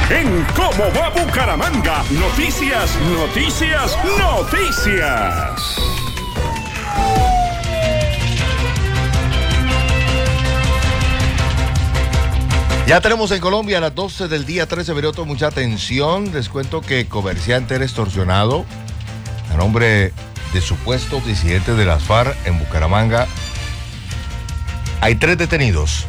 En ¿Cómo va Bucaramanga? Noticias, noticias, noticias. Ya tenemos en Colombia a las 12 del día 13 minutos. Mucha atención. Les cuento que comerciante era extorsionado a nombre de supuestos disidentes de las FARC en Bucaramanga. Hay 3 detenidos.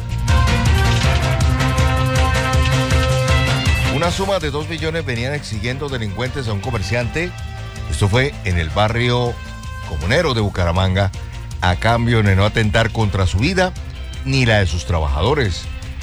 Una suma de 2 millones venían exigiendo delincuentes a un comerciante. Esto fue en el barrio comunero de Bucaramanga, a cambio de no atentar contra su vida ni la de sus trabajadores.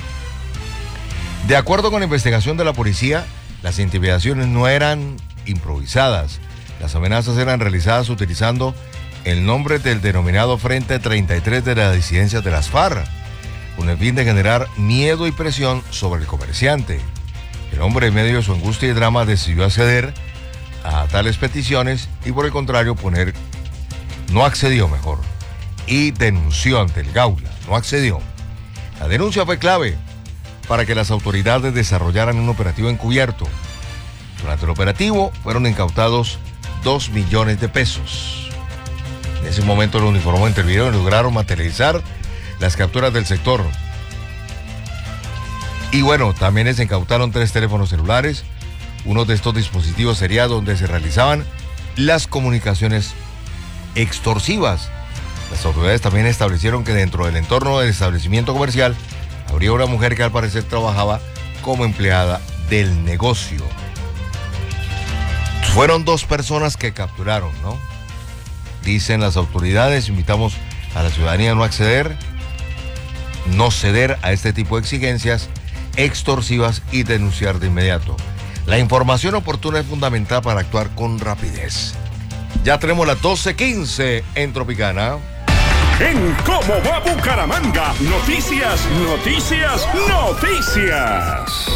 De acuerdo con la investigación de la policía, las intimidaciones no eran improvisadas. Las amenazas eran realizadas utilizando el nombre del denominado Frente 33 de las disidencias de las FARC, con el fin de generar miedo y presión sobre el comerciante. El hombre, en medio de su angustia y drama, decidió acceder a tales peticiones y, por el contrario, no accedió y denunció ante el Gaula. No accedió. La denuncia fue clave para que las autoridades desarrollaran un operativo encubierto. Durante el operativo fueron incautados 2 millones de pesos. En ese momento los uniformados intervinieron y lograron materializar las capturas del sector. Y bueno, también les incautaron 3 teléfonos celulares. Uno de estos dispositivos sería donde se realizaban las comunicaciones extorsivas. Las autoridades también establecieron que dentro del entorno del establecimiento comercial habría una mujer que al parecer trabajaba como empleada del negocio. Fueron 2 personas que capturaron, ¿no? Dicen las autoridades, invitamos a la ciudadanía a no ceder a este tipo de exigencias extorsivas y denunciar de inmediato. La información oportuna es fundamental para actuar con rapidez. Ya tenemos las 12:15 en Tropicana. En ¿Cómo va Bucaramanga? Noticias, noticias, noticias.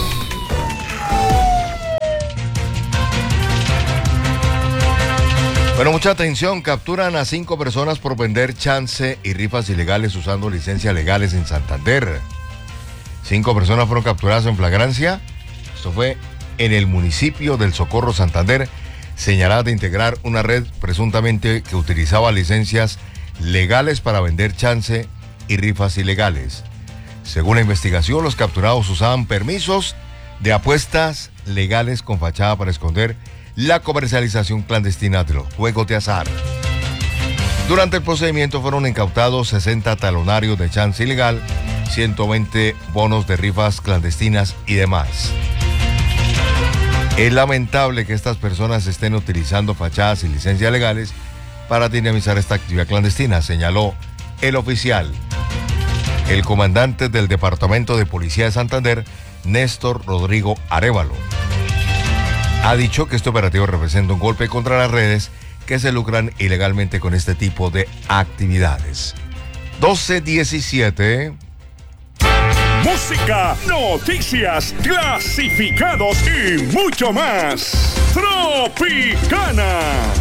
Bueno, mucha atención. Capturan a 5 personas por vender chance y rifas ilegales usando licencias legales en Santander. 5 personas fueron capturadas en flagrancia. Esto fue en el municipio del Socorro, Santander, señaladas de integrar una red presuntamente que utilizaba licencias legales para vender chance y rifas ilegales. Según la investigación, los capturados usaban permisos de apuestas legales con fachada para esconder la comercialización clandestina de los juegos de azar. Durante el procedimiento fueron incautados 60 talonarios de chance ilegal, 120 bonos de rifas clandestinas y demás. Es lamentable que estas personas estén utilizando fachadas y licencias legales para dinamizar esta actividad clandestina, señaló el oficial. El comandante del Departamento de Policía de Santander, Néstor Rodrigo Arévalo, ha dicho que este operativo representa un golpe contra las redes que se lucran ilegalmente con este tipo de actividades. 12:17. Música, noticias, clasificados y mucho más. Tropicana.